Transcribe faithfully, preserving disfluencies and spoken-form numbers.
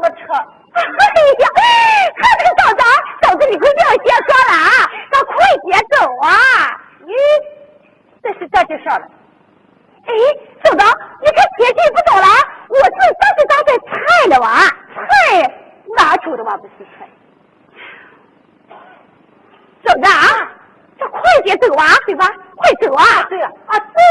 么车？ 哎呀，看这个嫂子，嫂子你快不要瞎说了啊，咱快点走啊！ 咦，这是这就说了。 哎，嫂子，你看天气不早了，我是当时当在菜了哇，菜哪处的嘛不是菜？ 嫂子啊，这快点走啊，对吧？快走啊！ 对呀， 啊，走